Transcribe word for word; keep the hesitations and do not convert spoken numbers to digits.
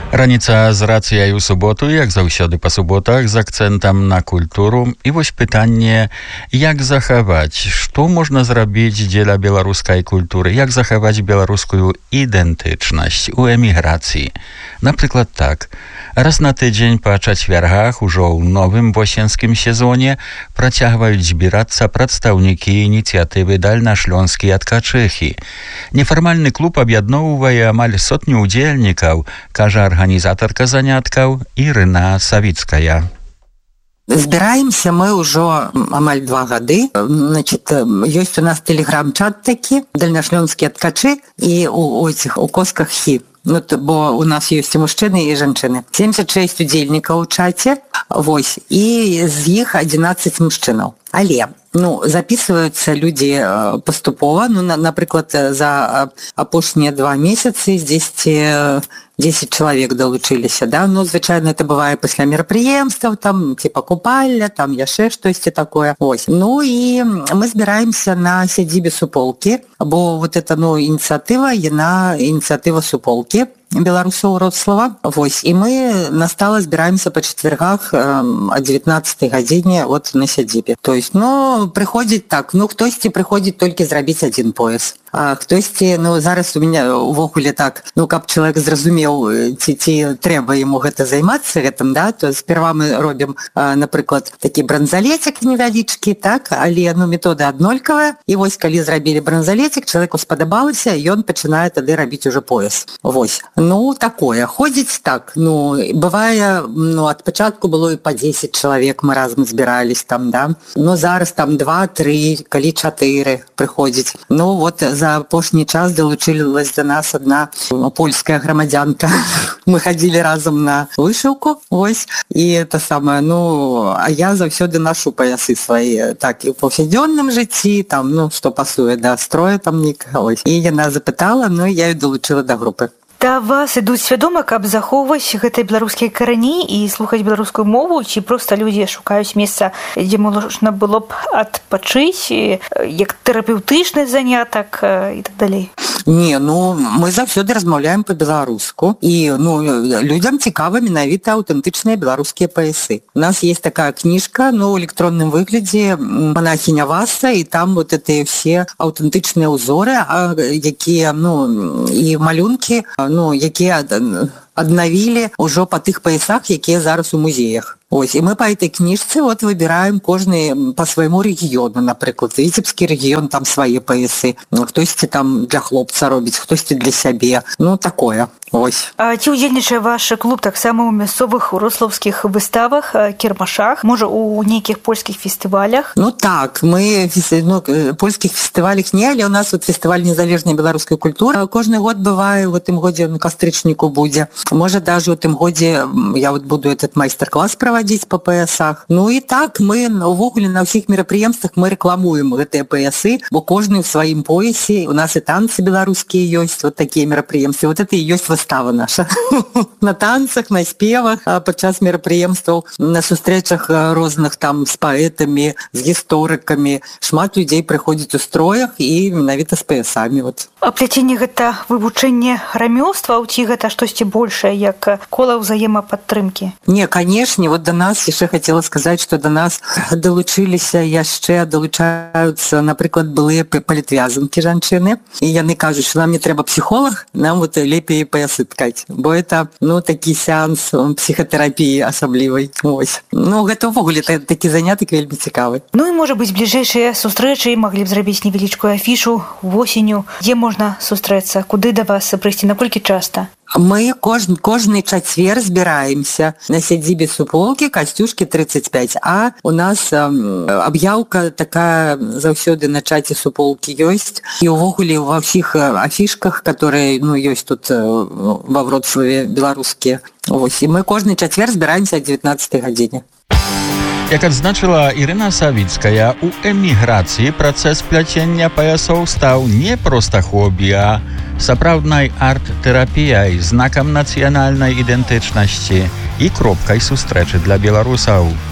Раніца з рацыяй у суботу, як заўсёды па суботах, з акцэнтам на культуру. І вось пытанне, як захаваць, што можна зрабіць дзеля беларускай культуры, як захаваць беларускую ідэнтычнасць у эміграцыі. Напрыклад так, раз на тыдзень па чацвяргах ужо ў новым восенскім сезоне працягваюць збірацца прадстаўнікі ініцыятывы дальнашлёнскія ткачэхі. Нефармальны клуб аб'ядноўвае амаль сотню ўдзельнікаў, кажа арганізатарка заняткаў Ірына Савіцкая. Збіраемся мы ўжо амаль два гады. Значит, ёсць у нас тэлеграм-чат такі, дальнашлёнскія ткачы, і у, у этих у косках хі. Ну, бо у нас ёсць і мужчыны, і жанчыны. семьдесят шесть удзельнікаў у чаце, вось, і з іх одиннадцать мужчынаў. Але, ну, записываются люди поступова, ну, на, напрыклад, за апошнія два месяцы здесь десять человек долучились, да, ну, звычайно, это бывае пасля мерапрыемстваў, там, типа купальня, там, яшчэ штосьці такое, ось. Ну, і мы збіраемся на сядзібе суполкі, бо вот эта, ну, ініцыятыва, яна ініцыятыва суполкі, беларусаў Вроцлава, вось, і мы настала збіраемся па чацвяргах о девятнадцатай гадзіне вот на сядзібе. То есть, ну, прыходзіць так, ну, хтосьці прыходзіць толькі зрабіць один пояс, а хтосьці, ну, зараз у меня увогуле так, ну, каб чалавек зразумеў, ці, ці трэба яму гэта займацца гэтым, да, то сперва мы робім, напрыклад, такі бранзалетик невялічкі, так, але, ну, метода аднолькавая, і вось, калі зрабілі бранзалетик, чалавеку спадабалася, ён пачынае тады рабіць уже пояс, вось. Ну, такое. Ходзіць так, ну, бывае, ну, ад пачатку было і па десять чалавек мы разам збірались там, да. Ну, зараз там два-тры, калі чатыры прыходзіць. Ну, вот за апошні час далучылась до нас одна польская грамадзянка. Мы хадзілі разам на вышыўку, вось, і это самае, ну, а я заўсёды нашу паясы свае, так, і ў паўсядзённым жыцці, там, ну, што пасуе да строя там нікага, вось. І яна запытала, ну, я її долучила до групы. Да вас ідуць свядома, каб захоўваць гэтыя беларускія карані і слухаць беларускую мову, ці проста людзі шукаюць месца, дзе можна было б адпачыць, як тэрапеўтычны занятак і так далей? Не, ну, мы заўсёды размаўляем па-беларуску, і, ну, людзям цікава менавіта аўтэнтычныя беларускія паясы. У нас есть такая кніжка, ну, ў электронным выглядзе «Монахиня Васа», і там вот гэтыя все аўтэнтычныя ўзоры, якія, ну, і малюнкі, ну, якія аднавілі ўжо па тых паясах, якія зараз у музеях. Ось, і мы па этой кніжцы вот выбіраем кожны па свайму рэгіёну, напрыклад, Віцебскі рэгіён, там свае паясы, ну, хтосьці там для хлопца робіць, хтосьці для сябе, ну, такое, ось. А ці ўдзельнічае ваш клуб таксама ў мясцовых вроцлаўскіх выставах, кірмашах, можа, у нейкіх польскіх фестывалях? Ну, так, мы, ну, польскіх фестывалях не, але у нас вот фестываль незалежнай беларускай культуры, кожны год бывае, у гэтым годзе на кастрычніку будзе, можа, даже у тым годзе я вот буду этот майстар-клас правадзіць по паясах. Ну і так, мы увогуле на ўсіх мерапрыемствах мы рэкламуем гэтыя паясы, бо кожны ў сваім поясе, у нас і танцы беларускія ёсць, вот такія мерапрыемствы, вот это і ёсць выстава наша. На танцах, на спевах, падчас мерапрыемстваў, на сустрэчах розных там з паэтамі, з гісторыкамі, шмат людзей прыходзіць у строях і менавіта з паясамі. Вот. А пляценне гэта вывучэнне рамёстваў, ці гэта штосьці большае, як кола ўзаемападтрымкі? Не, канешне, вот до нас яшчэ хацела сказаць, што до нас далучыліся яшчэ, далучаюцца, напрыклад, былыя палітвязанкі жанчыны, і яны кажуць, што нам не трэба псіхолог, нам вот лепей паясы ткаць, бо это, ну, такі сеанс псіхатэрапіі асаблівай. Ось. Ну, гэта ўвогуле такі занятак вельмі цікавы. Ну і, можа быць, бліжэйшыя сустрэчы маглі б зрабіць невялічкую афішу восенню. Дзе можна сустрэцца? Куды да вас прыйсці? Наколькі часта? Мы кожны, кожны чацвер збіраемся на сядзібе суполкі, Касцюшкі тридцать пять, а у нас э, аб'яўка такая заўсёды на чаце суполкі ёсць, і ўвогуле ва ўсіх афішках, которые, ну, ёсць тут э, ва Вроцлаве беларускія. Вось, і мы кожны чацвер збіраемся о девятнадцатай гадзіне. Як адзначыла Ірына Савіцкая, у эміграцыі працэс пляцення паясоў стаў не проста хобі, а сапраўднай арт-тэрапіяй, знакам нацыянальнай ідэнтычнасці і кропкай сустрэчы для беларусаў.